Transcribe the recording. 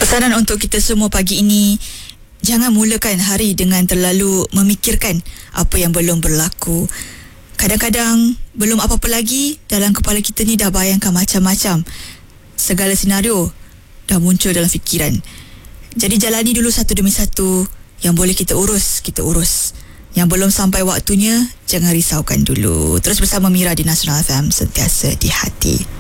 Pesanan untuk kita semua pagi ini, jangan mulakan hari dengan terlalu memikirkan apa yang belum berlaku. Kadang-kadang belum apa-apa lagi, dalam kepala kita ni dah bayangkan macam-macam. Segala senario dah muncul dalam fikiran. Jadi jalani dulu satu demi satu. Yang boleh kita urus, kita urus. Yang belum sampai waktunya, jangan risaukan dulu. Terus bersama Mira di Nasional FM, sentiasa di hati.